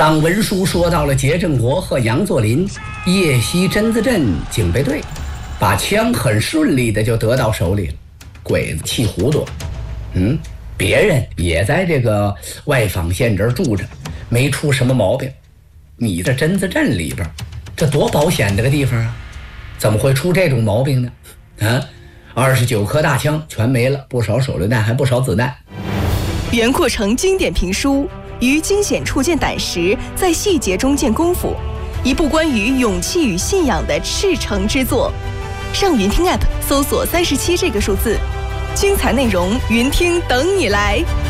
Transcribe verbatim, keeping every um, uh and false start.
上文书说到了节振国和杨作霖夜袭榛子镇警备队，把枪很顺利的就得到手里了。鬼子气糊涂，嗯，别人也在这个外坊县这儿住着，没出什么毛病。你在榛子镇里边，这多保险的个地方啊，怎么会出这种毛病呢？啊，二十九颗大枪全没了，不少手榴弹，还不少子弹。 袁阔成经典评书，于惊险处见胆识，在细节中见功夫，一部关于勇气与信仰的赤诚之作。上云听 App 搜索三十七这个数字，精彩内容云听等你来。